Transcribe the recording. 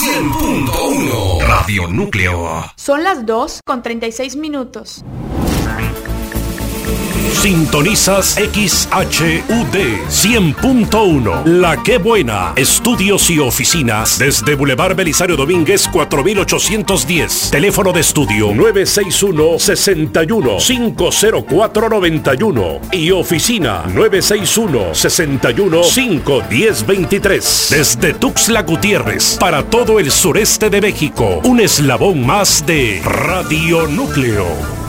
100.1 Radio Núcleo. Son las 2:36. Sintonizas XHUD 100.1 La Qué Buena. Estudios y oficinas desde Boulevard Belisario Domínguez 4810. Teléfono de estudio 961-61-50491 y oficina 961-61-51023. Desde Tuxtla Gutiérrez para todo el sureste de México. Un eslabón más de Radio Núcleo.